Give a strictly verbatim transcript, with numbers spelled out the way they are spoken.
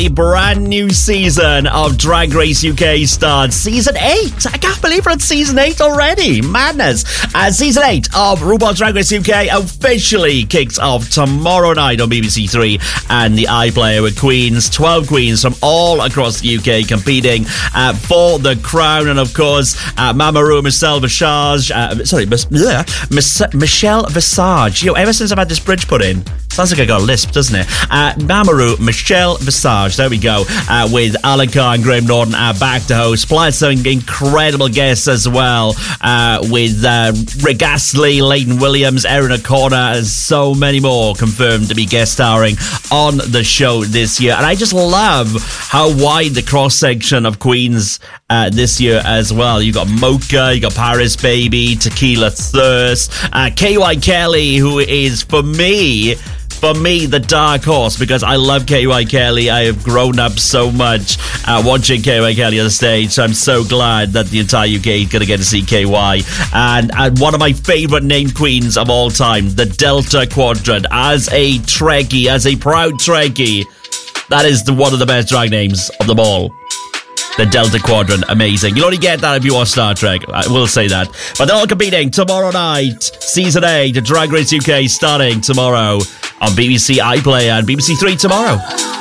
A brand new season of Drag Race U K starts. Season eight. I can't believe we're at season eight already. Madness. Uh, season eight of RuPaul's Drag Race U K officially kicks off tomorrow night on B B C Three and the iPlayer with queens, twelve queens from all across the U K competing uh, for the crown. And of course, uh, Mama Ru, Michelle Visage, uh, sorry, Miss, bleh, Miss, Michelle Visage. You know, ever since I've had this bridge put in, sounds like I got a lisp, doesn't it? Uh, Mama Ru, Michelle Visage. There we go. Uh, with Alan Carr and Graham Norton uh, back to host. Plus some incredible guests as well. Uh, with uh, Rick Astley, Leighton Williams, Erin O'Connor, and so many more confirmed to be guest starring on the show this year. And I just love how wide the cross section of queens uh, this year as well. You got Mocha, you got Paris Baby, Tequila Thirst, uh, K Y Kelly, who is for me. For me, the dark horse, because I love K Y Kelly. I have grown up so much uh, watching K Y Kelly on the stage, so I'm so glad that the entire U K is going to get to see K Y. And, and one of my favourite named queens of all time, the Delta Quadrant. As a Trekkie, as a proud Trekkie, that is the, one of the best drag names of them all. The Delta Quadrant, amazing. You'll only get that if you watch Star Trek, I will say that. But they're all competing tomorrow night. Season eight of Drag Race U K starting tomorrow on B B C iPlayer and B B C Three tomorrow.